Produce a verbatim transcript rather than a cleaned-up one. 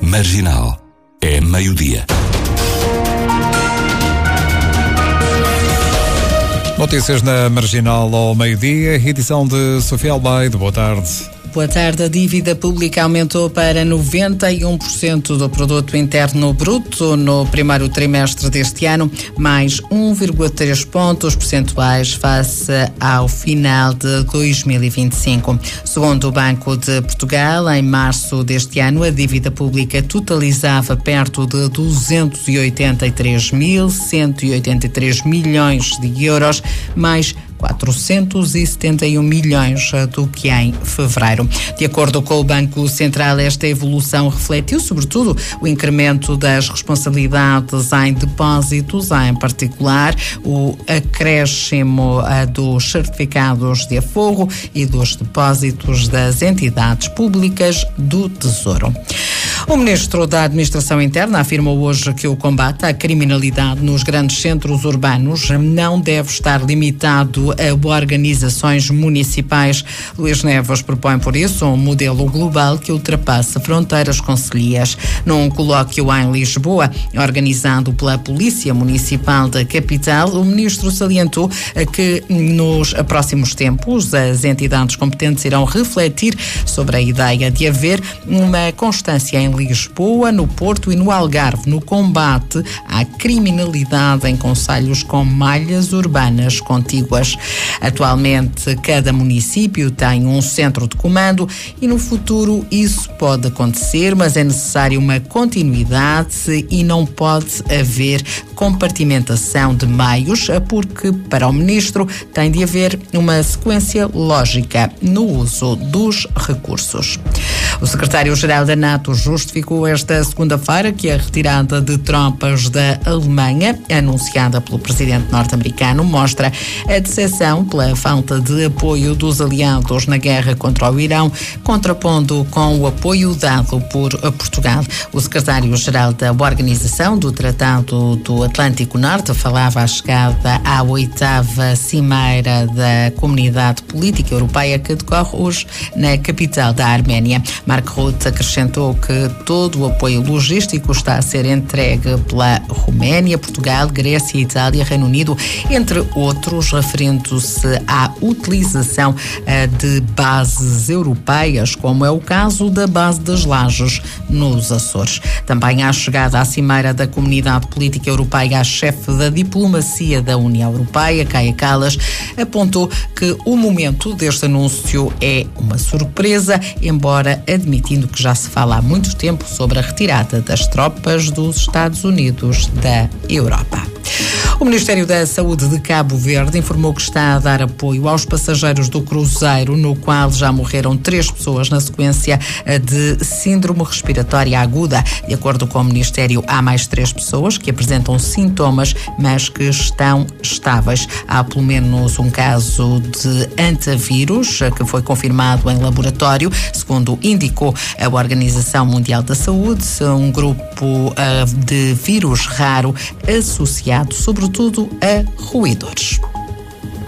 Marginal. É meio-dia. Notícias na Marginal ao meio-dia, edição de Sofia Almeida. Boa tarde. Boa tarde. A dívida pública aumentou para noventa e um por cento do produto interno bruto no primeiro trimestre deste ano, mais um vírgula três pontos percentuais face ao final de dois mil e vinte e cinco. Segundo o Banco de Portugal, em março deste ano, a dívida pública totalizava perto de duzentos e oitenta e três mil cento e oitenta e três milhões de euros, mais quatrocentos e setenta e um milhões do que em fevereiro. De acordo com o Banco Central, esta evolução refletiu, sobretudo, o incremento das responsabilidades em depósitos, em particular o acréscimo dos certificados de aforro e dos depósitos das entidades públicas do Tesouro. O Ministro da Administração Interna afirmou hoje que o combate à criminalidade nos grandes centros urbanos não deve estar limitado a organizações municipais. Luís Neves propõe, por isso, um modelo global que ultrapassa fronteiras concelhias. Num colóquio em Lisboa, organizado pela Polícia Municipal da capital, o Ministro salientou que nos próximos tempos as entidades competentes irão refletir sobre a ideia de haver uma constância em Lisboa, no Porto e no Algarve no combate à criminalidade em concelhos com malhas urbanas contíguas. Atualmente, cada município tem um centro de comando e no futuro isso pode acontecer, mas é necessário uma continuidade e não pode haver compartimentação de meios, porque para o Ministro tem de haver uma sequência lógica no uso dos recursos. O secretário-geral da NATO justificou esta segunda-feira que a retirada de tropas da Alemanha, anunciada pelo presidente norte-americano, mostra a decepção pela falta de apoio dos aliados na guerra contra o Irão, contrapondo com o apoio dado por Portugal. O secretário-geral da Organização do Tratado do Atlântico Norte falava à chegada à oitava cimeira da Comunidade Política Europeia que decorre hoje na capital da Arménia. Mark Rutte acrescentou que todo o apoio logístico está a ser entregue pela Roménia, Portugal, Grécia, Itália, Reino Unido, entre outros, referindo-se à utilização uh, de bases europeias, como é o caso da base das Lajes, nos Açores. Também à chegada à cimeira da Comunidade Política Europeia, a chefe da diplomacia da União Europeia, Kaja Kallas, apontou que o momento deste anúncio é uma surpresa, embora admitindo que já se fala há muito tempo sobre a retirada das tropas dos Estados Unidos da Europa. O Ministério da Saúde de Cabo Verde informou que está a dar apoio aos passageiros do cruzeiro, no qual já morreram três pessoas na sequência de síndrome respiratória aguda. De acordo com o Ministério, há mais três pessoas que apresentam sintomas, mas que estão estáveis. Há pelo menos um caso de antavírus que foi confirmado em laboratório, segundo indicou a Organização Mundial da Saúde, um grupo uh, de vírus raro associado sobretudo a roedores.